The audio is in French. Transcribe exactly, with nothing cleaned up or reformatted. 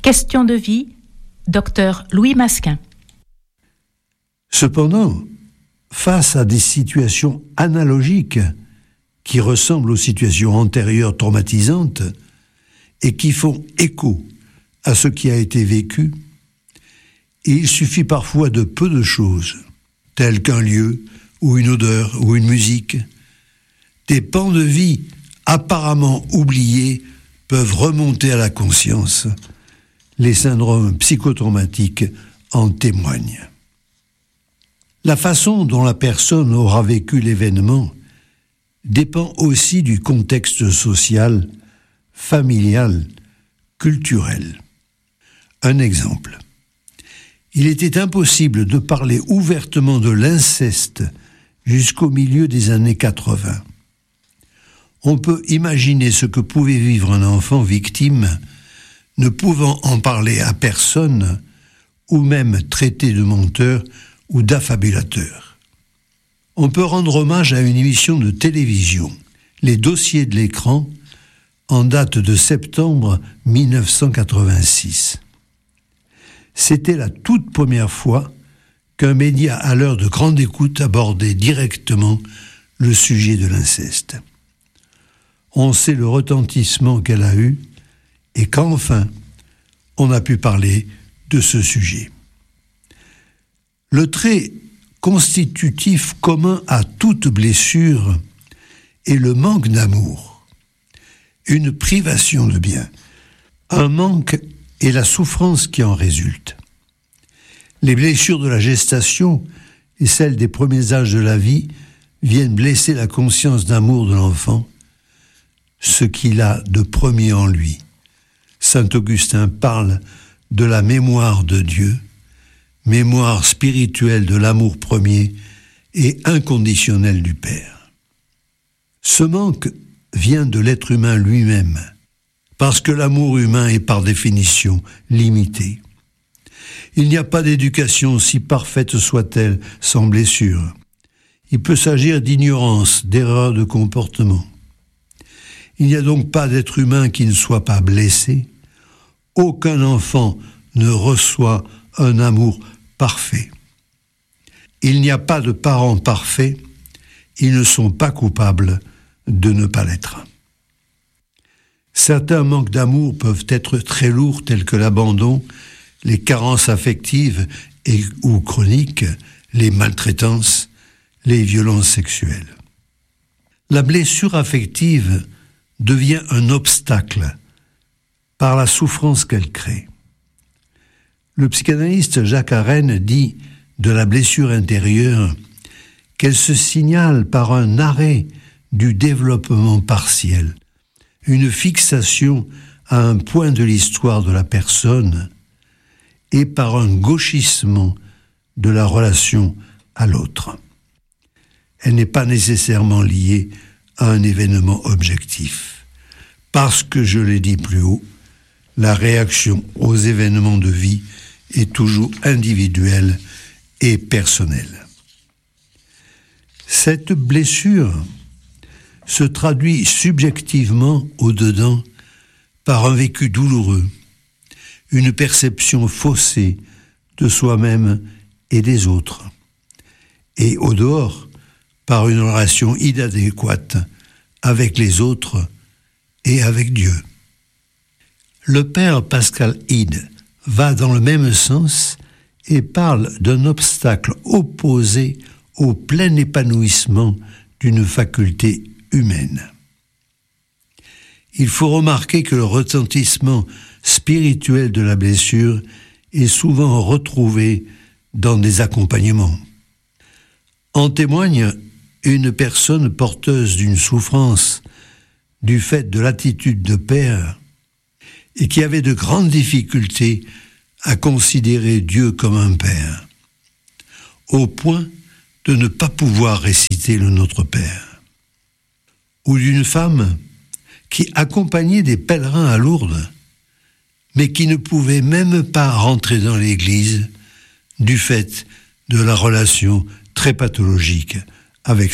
Question de vie, docteur Louis Masquin. Cependant, face à des situations analogiques qui ressemblent aux situations antérieures traumatisantes et qui font écho à ce qui a été vécu, il suffit parfois de peu de choses, telles qu'un lieu ou une odeur ou une musique. Des pans de vie apparemment oubliés peuvent remonter à la conscience. Les syndromes psychotraumatiques en témoignent. La façon dont la personne aura vécu l'événement dépend aussi du contexte social, familial, culturel. Un exemple. Il était impossible de parler ouvertement de l'inceste jusqu'au milieu des années quatre-vingts. On peut imaginer ce que pouvait vivre un enfant victime, ne pouvant en parler à personne, ou même traité de menteur ou d'affabulateur. On peut rendre hommage à une émission de télévision, Les Dossiers de l'écran, en date de septembre dix-neuf cent quatre-vingt-six. C'était la toute première fois qu'un média à l'heure de grande écoute abordait directement le sujet de l'inceste. On sait le retentissement qu'elle a eu et qu'enfin, on a pu parler de ce sujet. Le trait constitutif commun à toute blessure est le manque d'amour, une privation de bien, un manque et la souffrance qui en résulte. Les blessures de la gestation et celles des premiers âges de la vie viennent blesser la conscience d'amour de l'enfant, ce qu'il a de premier en lui. Saint Augustin parle de la mémoire de Dieu, mémoire spirituelle de l'amour premier et inconditionnel du Père. Ce manque vient de l'être humain lui-même, parce que l'amour humain est par définition limité. Il n'y a pas d'éducation, si parfaite soit-elle, sans blessure. Il peut s'agir d'ignorance, d'erreur de comportement. Il n'y a donc pas d'être humain qui ne soit pas blessé. Aucun enfant ne reçoit un amour parfait. Il n'y a pas de parents parfaits. Ils ne sont pas coupables de ne pas l'être. Certains manques d'amour peuvent être très lourds, tels que l'abandon, les carences affectives et, ou chroniques, les maltraitances, les violences sexuelles. La blessure affective devient un obstacle par la souffrance qu'elle crée. Le psychanalyste Jacques Arène dit de la blessure intérieure qu'elle se signale par un arrêt du développement partiel, une fixation à un point de l'histoire de la personne et par un gauchissement de la relation à l'autre. Elle n'est pas nécessairement liée à un événement objectif, parce que, je l'ai dit plus haut, la réaction aux événements de vie est toujours individuelle et personnelle. Cette blessure se traduit subjectivement au-dedans par un vécu douloureux, une perception faussée de soi-même et des autres, et au dehors par une relation inadéquate avec les autres et avec Dieu. Le père Pascal Hide va dans le même sens et parle d'un obstacle opposé au plein épanouissement d'une faculté humaine. Il faut remarquer que le retentissement spirituel de la blessure est souvent retrouvé dans des accompagnements. En témoigne une personne porteuse d'une souffrance du fait de l'attitude de père et qui avait de grandes difficultés à considérer Dieu comme un père, au point de ne pas pouvoir réciter le Notre Père. Ou d'une femme qui accompagnait des pèlerins à Lourdes, mais qui ne pouvait même pas rentrer dans l'église du fait de la relation très pathologique avec